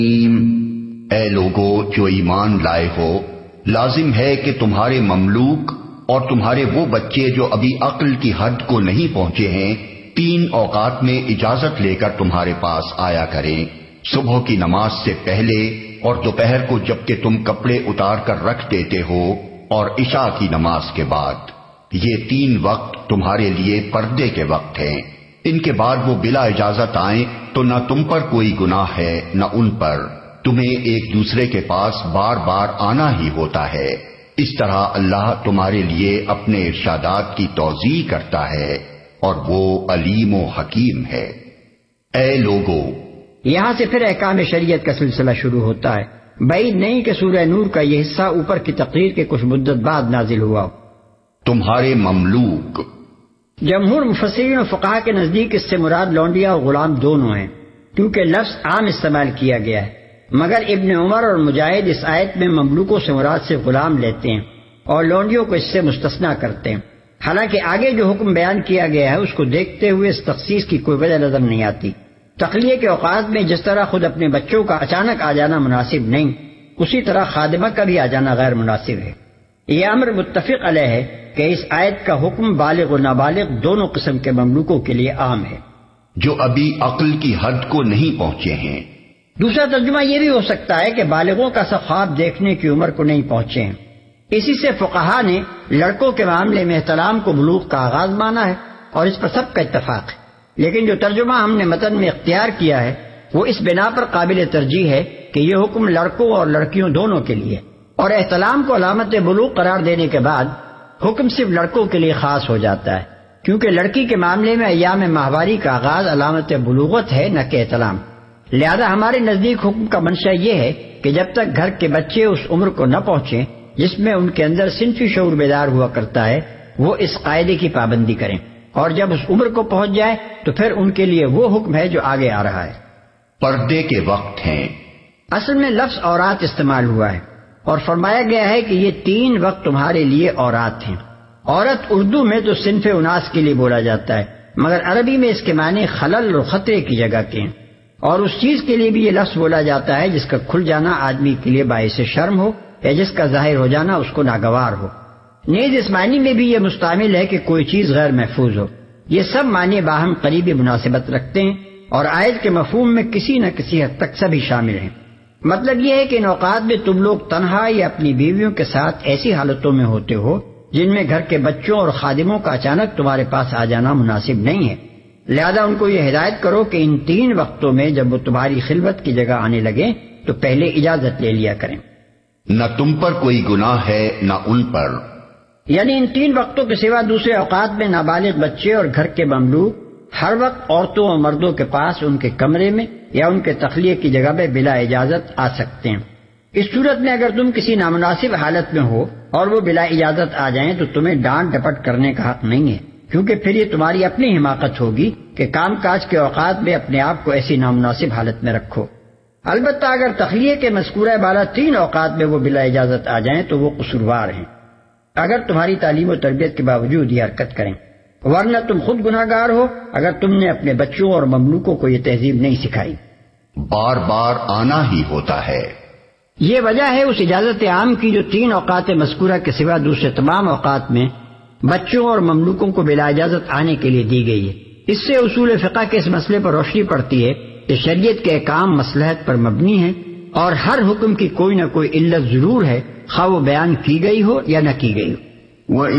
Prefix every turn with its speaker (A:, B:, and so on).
A: اے لوگو جو ایمان لائے ہو، لازم ہے کہ تمہارے مملوک اور تمہارے وہ بچے جو ابھی عقل کی حد کو نہیں پہنچے ہیں 3 اوقات میں اجازت لے کر تمہارے پاس آیا کریں، صبح کی نماز سے پہلے اور دوپہر کو جب کہ تم کپڑے اتار کر رکھ دیتے ہو، اور عشاء کی نماز کے بعد۔ یہ 3 وقت تمہارے لیے پردے کے وقت ہیں۔ ان کے بعد وہ بلا اجازت آئیں تو نہ تم پر کوئی گناہ ہے نہ ان پر، تمہیں ایک دوسرے کے پاس بار بار آنا ہی ہوتا ہے۔ اس طرح اللہ تمہارے لیے اپنے ارشادات کی توضیح کرتا ہے اور وہ علیم و حکیم ہے۔ اے لوگو،
B: یہاں سے پھر احکام شریعت کا سلسلہ شروع ہوتا ہے۔ بعید نہیں کہ سورہ نور کا یہ حصہ اوپر کی تقریر کے کچھ مدت بعد نازل ہوا۔
A: تمہارے مملوک،
B: جمہور مفسرین و فقہا کے نزدیک اس سے مراد لونڈیاں اور غلام دونوں ہیں، کیونکہ لفظ عام استعمال کیا گیا ہے، مگر ابن عمر اور مجاہد اس آیت میں مملوکوں سے مراد سے غلام لیتے ہیں اور لونڈیوں کو اس سے مستثنا کرتے ہیں۔ حالانکہ آگے جو حکم بیان کیا گیا ہے اس کو دیکھتے ہوئے اس تخصیص کی کوئی وجہ نظر نہیں آتی۔ تخلیہ کے اوقات میں جس طرح خود اپنے بچوں کا اچانک آ جانا مناسب نہیں، اسی طرح خادمہ کا بھی آ جانا غیر مناسب ہے۔ یہ امر متفق علیہ ہے کہ اس آیت کا حکم بالغ و نابالغ دونوں قسم کے مملوکوں کے لیے عام ہے،
A: جو ابھی عقل کی حد کو نہیں پہنچے ہیں۔
B: دوسرا ترجمہ یہ بھی ہو سکتا ہے کہ بالغوں کا سا خواب دیکھنے کی عمر کو نہیں پہنچے ہیں۔ اسی سے فقہا نے لڑکوں کے معاملے میں احتلام کو بلوغ کا آغاز مانا ہے اور اس پر سب کا اتفاق ہے، لیکن جو ترجمہ ہم نے متن میں اختیار کیا ہے وہ اس بنا پر قابل ترجیح ہے کہ یہ حکم لڑکوں اور لڑکیوں دونوں کے لیے، اور احتلام کو علامت بلوغ قرار دینے کے بعد حکم صرف لڑکوں کے لیے خاص ہو جاتا ہے، کیونکہ لڑکی کے معاملے میں ایام ماہواری کا آغاز علامت بلوغت ہے نہ کہ احتلام۔ لہذا ہمارے نزدیک حکم کا منشا یہ ہے کہ جب تک گھر کے بچے اس عمر کو نہ پہنچیں جس میں ان کے اندر صنفی شعور بیدار ہوا کرتا ہے، وہ اس قاعدے کی پابندی کریں، اور جب اس عمر کو پہنچ جائے تو پھر ان کے لیے وہ حکم ہے جو آگے آ رہا ہے۔
A: پردے کے وقت ہیں۔
B: اصل میں لفظ اورات استعمال ہوا ہے اور فرمایا گیا ہے کہ یہ 3 وقت تمہارے لیے اورات ہیں۔ عورت اردو میں تو صنف اناس کے لیے بولا جاتا ہے، مگر عربی میں اس کے معنی خلل اور خطرے کی جگہ کے ہیں، اور اس چیز کے لیے بھی یہ لفظ بولا جاتا ہے جس کا کھل جانا آدمی کے لیے باعث شرم ہو یا جس کا ظاہر ہو جانا اس کو ناگوار ہو۔ نیز اس معنی میں بھی یہ مستعمل ہے کہ کوئی چیز غیر محفوظ ہو۔ یہ سب معنی باہم قریبی مناسبت رکھتے ہیں اور آیت کے مفہوم میں کسی نہ کسی حد تک سبھی شامل ہیں۔ مطلب یہ ہے کہ ان اوقات میں تم لوگ تنہا یا اپنی بیویوں کے ساتھ ایسی حالتوں میں ہوتے ہو جن میں گھر کے بچوں اور خادموں کا اچانک تمہارے پاس آ جانا مناسب نہیں ہے، لہذا ان کو یہ ہدایت کرو کہ ان 3 وقتوں میں جب وہ تمہاری خلوت کی جگہ آنے لگیں تو پہلے اجازت لے لیا کریں۔
A: نہ تم پر کوئی گناہ ہے نہ ان پر،
B: یعنی ان 3 وقتوں کے سوا دوسرے اوقات میں نابالغ بچے اور گھر کے مملوک ہر وقت عورتوں اور مردوں کے پاس ان کے کمرے میں یا ان کے تخلیہ کی جگہ پہ بلا اجازت آ سکتے ہیں۔ اس صورت میں اگر تم کسی نامناسب حالت میں ہو اور وہ بلا اجازت آ جائیں تو تمہیں ڈانٹ ڈپٹ کرنے کا حق نہیں ہے، کیونکہ پھر یہ تمہاری اپنی حماقت ہوگی کہ کام کاج کے اوقات میں اپنے آپ کو ایسی نامناسب حالت میں رکھو۔ البتہ اگر تخلیہ کے مذکورہ بالا 3 اوقات میں وہ بلا اجازت آ جائیں تو وہ قصوروار ہیں، اگر تمہاری تعلیم و تربیت کے باوجود یہ حرکت کریں، ورنہ تم خود گناہ گار ہو اگر تم نے اپنے بچوں اور مملوکوں کو یہ تہذیب نہیں سکھائی۔
A: بار بار آنا ہی ہوتا ہے۔
B: یہ وجہ ہے اس اجازت عام کی جو 3 اوقات مذکورہ کے سوا دوسرے تمام اوقات میں بچوں اور مملوکوں کو بلا اجازت آنے کے لیے دی گئی ہے۔ اس سے اصول فقہ کے اس مسئلے پر روشنی پڑتی ہے کہ شریعت کے احکام مصلحت پر مبنی ہیں اور ہر حکم کی کوئی نہ کوئی علت ضرور ہے، خواہ وہ بیان کی گئی ہو یا نہ کی گئی ہو۔